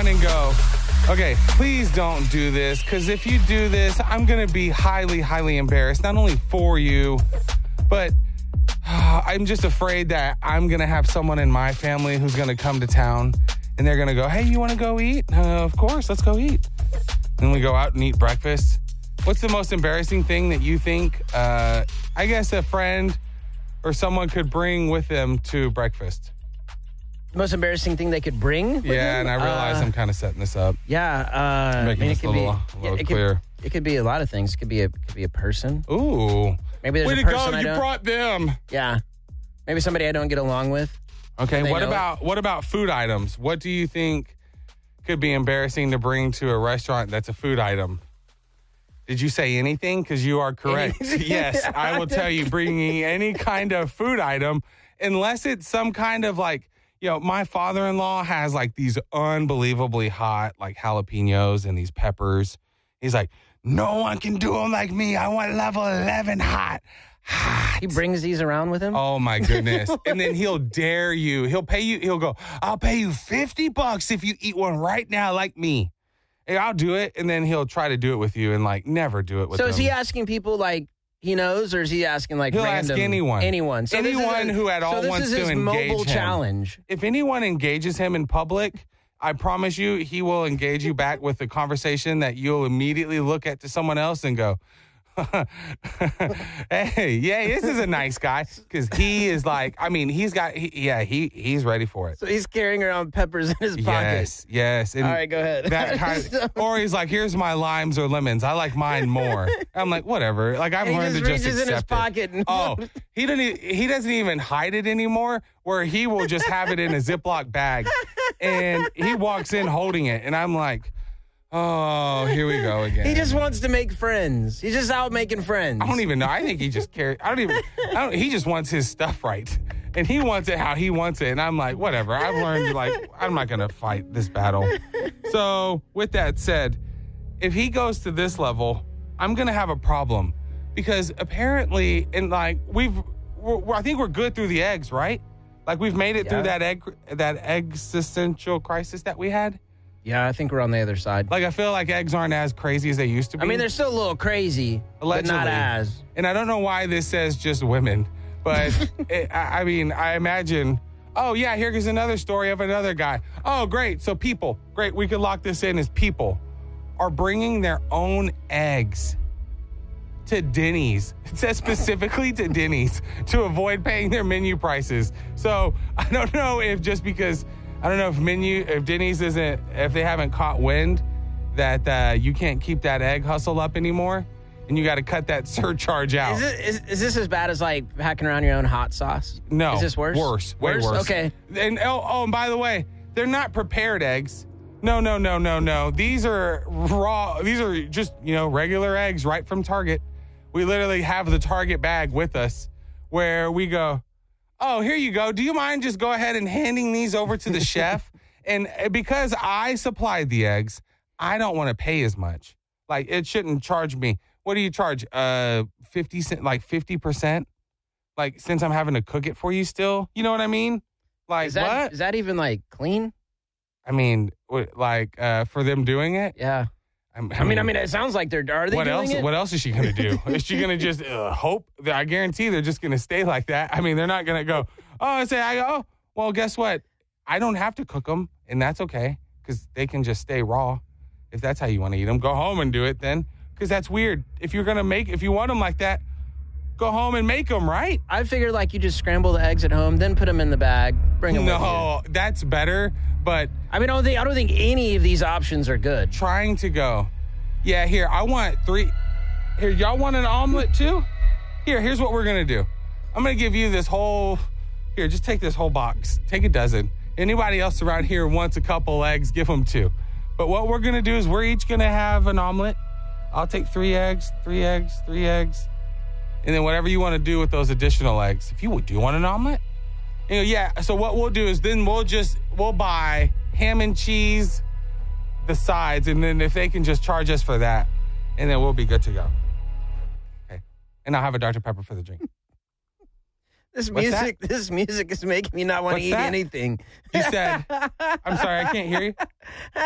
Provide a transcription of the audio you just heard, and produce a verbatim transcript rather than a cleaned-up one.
on and go, okay, please don't do this, because if you do this, I'm going to be highly, highly embarrassed, not only for you, but uh, I'm just afraid that I'm going to have someone in my family who's going to come to town, and they're going to go, hey, you want to go eat? Uh, of course, let's go eat. And we go out and eat breakfast. What's the most embarrassing thing that you think, uh, I guess, a friend or someone could bring with them to breakfast? The most embarrassing thing they could bring? With Yeah, them? and I realize uh, I'm kind of setting this up. Yeah. Uh, Making I mean, this it could a little, be, a little it clear. Could, it could be a lot of things. It could be a, it could be a person. Ooh. Maybe there's Way a to person go, I you don't, brought them. Yeah. Maybe somebody I don't get along with. Okay, They what know about what about food items? What do you think could be embarrassing to bring to a restaurant that's a food item? Did you say anything? Because you are correct. Yes, I will tell you, bringing any kind of food item, unless it's some kind of like, you know, my father-in-law has like these unbelievably hot like jalapenos and these peppers. He's like, no one can do them like me. I want level eleven hot. Hot. He brings these around with him? Oh, my goodness. And then he'll dare you. He'll pay you. He'll go, I'll pay you fifty bucks if you eat one right now like me. Hey, I'll do it. And then he'll try to do it with you and, like, never do it with So them. is he asking people, like, he knows, or is he asking, like, He'll random? ask anyone. Anyone. So this is Anyone a- who at all so this wants is to his engage mobile him. challenge. If anyone engages him in public, I promise you he will engage you back with a conversation that you'll immediately look at to someone else and go, hey, yeah, this is a nice guy. Because he is like, I mean, he's got, he, yeah, he he's ready for it. So he's carrying around peppers in his pocket. Yes, yes. And All right, go ahead. That kind of, or he's like, here's my limes or lemons. I like mine more. I'm like, whatever. Like, I've And he learned just to just reaches in his accept pocket it. and- Oh, he doesn't. e- He doesn't even hide it anymore. Where he will just have it in a Ziploc bag, and he walks in holding it, and I'm like, oh, here we go again. He just wants to make friends. He's just out making friends. I don't even know. I think he just cares. I don't even. I don't, he just wants his stuff right, and he wants it how he wants it. And I'm like, whatever. I've learned, like, I'm not gonna fight this battle. So with that said, if he goes to this level, I'm gonna have a problem because apparently, and like we've, we're, I think we're good through the eggs, right? Like we've made it Yeah. through that egg, that existential crisis that we had. Yeah, I think we're on the other side. Like I feel like eggs aren't as crazy as they used to be. I mean, they're still a little crazy, Allegedly. but not as. And I don't know why this says just women, but it, I I mean, I imagine, oh, yeah, here's another story of another guy. Oh, great. So people, great. We could lock this in as people are bringing their own eggs to Denny's. It says specifically to Denny's to avoid paying their menu prices. So I don't know if just because, I don't know if menu, if Denny's isn't, if they haven't caught wind that uh, you can't keep that egg hustle up anymore. And you got to cut that surcharge out. Is, it, is, is this as bad as like hacking around your own hot sauce? No. Is this worse? Worse. Way worse. Okay. And oh, oh, and by the way, they're not prepared eggs. No, no, no, no, no. These are raw. These are just, you know, regular eggs right from Target. We literally have the Target bag with us where we go, oh, here you go. Do you mind just go ahead and handing these over to the chef? And because I supplied the eggs, I don't want to pay as much. Like, it shouldn't charge me. What do you charge? Uh, fifty cent, like fifty percent? Like, since I'm having to cook it for you still? You know what I mean? Like, Is that, what? is that even like clean? I mean, what, like, uh, for them doing it? Yeah. I, I mean, I mean, it sounds like they're. Are they what doing else? it? What else is she gonna do? Is she gonna just uh, hope? That I guarantee they're just gonna stay like that. I mean, they're not gonna go. Oh, I say, I go. Oh, well, guess what? I don't have to cook them, and that's okay because they can just stay raw. If that's how you want to eat them, go home and do it then. Because that's weird. If you're gonna make, if you want them like that, go home and make them, right? I figured like you just scramble the eggs at home, then put them in the bag, bring them with you. No, that's better. But I mean, I don't think I don't think any of these options are good. trying to go, yeah, here, I want three. Here, y'all want an omelet too? Here, here's what we're going to do. I'm going to give you this whole, here, just take this whole box. Take a dozen. Anybody else around here wants a couple eggs, give them two. But what we're going to do is we're each going to have an omelet. I'll take three eggs, three eggs, three eggs. And then whatever you want to do with those additional eggs. If you would, do you want an omelet? You know, yeah, so what we'll do is then we'll just, we'll buy ham and cheese, the sides, and then if they can just charge us for that, and then we'll be good to go. Okay. And I'll have a Doctor Pepper for the drink. This What's music, this music is making me not want to What's eat that? anything. You said, I'm sorry, I can't hear you.